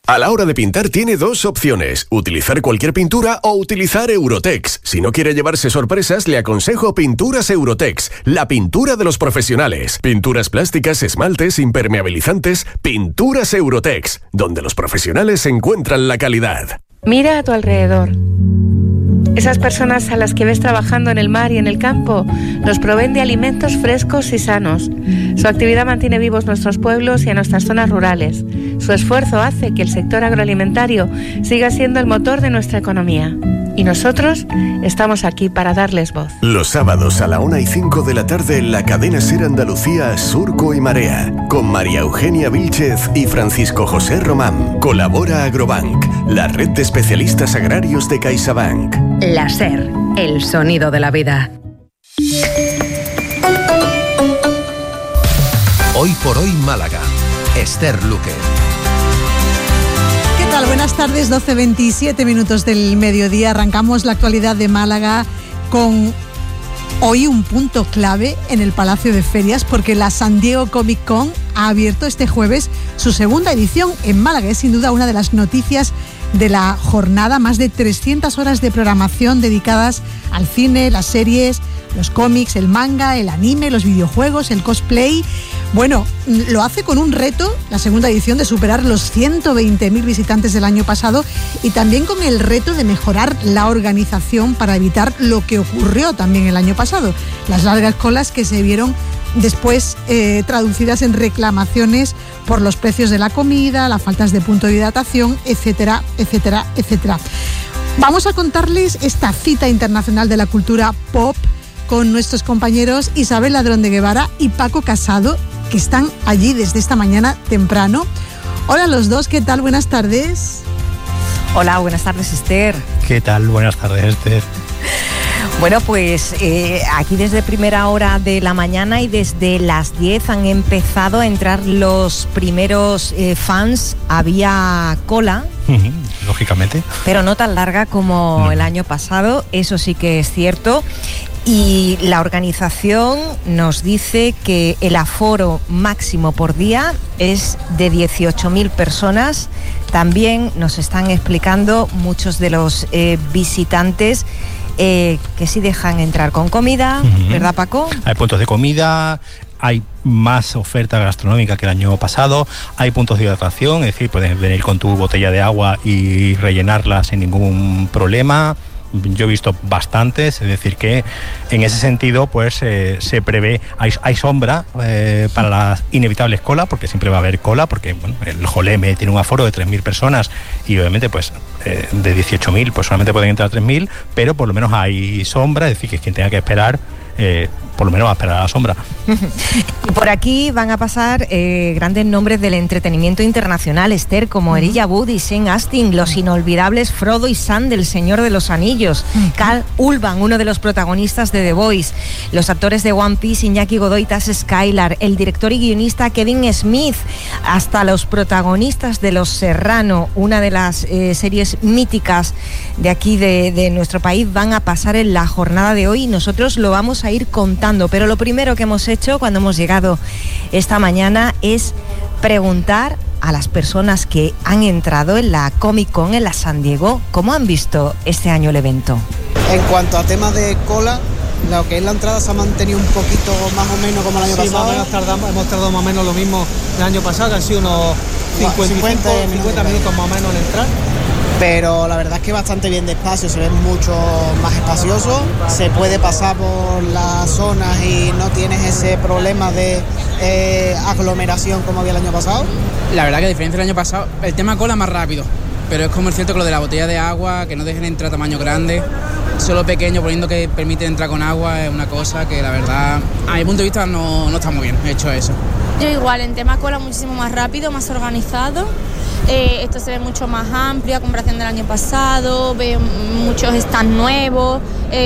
A la hora de pintar tiene dos opciones, utilizar cualquier pintura o utilizar Eurotex. Si no quiere llevarse sorpresas, le aconsejo Pinturas Eurotex, la pintura de los profesionales. Pinturas plásticas, esmaltes, impermeabilizantes, Pinturas Eurotex, donde los profesionales encuentran la calidad. Mira a tu alrededor. Esas personas a las que ves trabajando en el mar y en el campo nos proveen de alimentos frescos y sanos. Su actividad mantiene vivos nuestros pueblos y a nuestras zonas rurales. Su esfuerzo hace que el sector agroalimentario siga siendo el motor de nuestra economía. Y nosotros estamos aquí para darles voz. Los sábados a la 1:05 de la tarde en la cadena SER Andalucía, Surco y Marea, con María Eugenia Vílchez y Francisco José Román. Colabora Agrobank, la red de especialistas agrarios de CaixaBank. La SER, el sonido de la vida. Hoy por hoy Málaga. Esther Luque. ¿Qué tal? Buenas tardes, 12:27 minutos del mediodía. Arrancamos la actualidad de Málaga con hoy un punto clave en el Palacio de Ferias, porque la San Diego Comic Con ha abierto este jueves su segunda edición en Málaga. Es sin duda una de las noticias de la jornada, más de 300 horas de programación dedicadas al cine, las series, los cómics, el manga, el anime, los videojuegos, el cosplay. Bueno, lo hace con un reto, la segunda edición, de superar los 120.000 visitantes del año pasado, y también con el reto de mejorar la organización para evitar lo que ocurrió también el año pasado, las largas colas que se vieron después traducidas en reclamaciones por los precios de la comida, las faltas de punto de hidratación, etcétera, etcétera, etcétera. Vamos a contarles esta cita internacional de la cultura pop con nuestros compañeros Isabel Ladrón de Guevara y Paco Casado, que están allí desde esta mañana temprano. Hola a los dos, ¿qué tal? Buenas tardes. Hola, buenas tardes, Esther. ¿Qué tal? Buenas tardes, Esther. Bueno, pues aquí desde primera hora de la mañana y desde las 10 han empezado a entrar los primeros fans. Había cola. Lógicamente. Pero no tan larga como el año pasado, eso sí que es cierto. Y la organización nos dice que el aforo máximo por día es de 18.000 personas. También nos están explicando muchos de los visitantes que sí dejan entrar con comida, ¿verdad, Paco? Hay puntos de comida, hay más oferta gastronómica que el año pasado, hay puntos de hidratación, es decir, puedes venir con tu botella de agua y rellenarla sin ningún problema. Yo he visto bastantes, es decir que en ese sentido pues se prevé, hay sombra para las inevitables colas, porque siempre va a haber cola, porque bueno, el Joleme tiene un aforo de 3.000 personas y obviamente pues de 18.000 pues solamente pueden entrar 3.000, pero por lo menos hay sombra, es decir que quien tenga que esperar por lo menos va a esperar a la sombra. Por aquí van a pasar grandes nombres del entretenimiento internacional, Esther, como Elijah Wood y Sean Astin, los inolvidables Frodo y Sam del Señor de los Anillos, Karl Urban, uno de los protagonistas de The Voice, los actores de One Piece, Iñaki Godoy, Taz Skylar, el director y guionista Kevin Smith, hasta los protagonistas de Los Serrano, una de las series míticas de aquí de nuestro país, van a pasar en la jornada de hoy y nosotros lo vamos a ir contando. Pero lo primero que hemos hecho cuando hemos llegado esta mañana es preguntar a las personas que han entrado en la Comic Con, en la San Diego, cómo han visto este año el evento. En cuanto a temas de cola, lo que es la entrada se ha mantenido un poquito más o menos como el año pasado. Más o menos hemos tardado más o menos lo mismo el año pasado, que han sido unos 50 minutos más o menos en entrar. Pero la verdad es que bastante bien de espacio, se ve mucho más espacioso, se puede pasar por las zonas y no tienes ese problema de aglomeración como había el año pasado. La verdad que a diferencia del año pasado, el tema cola más rápido, pero es como es cierto que lo de la botella de agua, que no dejen entrar tamaño grande, solo pequeño, poniendo que permiten entrar con agua, es una cosa que la verdad, a mi punto de vista no está muy bien hecho eso. Yo igual, en tema cola muchísimo más rápido, más organizado. Esto se ve mucho más amplio a comparación del año pasado, veo muchos stands nuevos,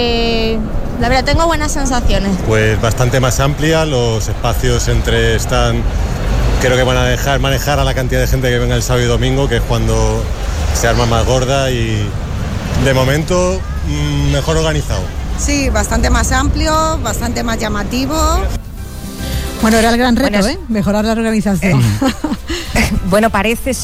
la verdad tengo buenas sensaciones. Pues bastante más amplia, los espacios entre stands creo que van a dejar manejar a la cantidad de gente que venga el sábado y domingo, que es cuando se arma más gorda, y de momento mejor organizado. Sí, bastante más amplio, bastante más llamativo. Bueno, era el gran reto, mejorar la organización. Bueno, parece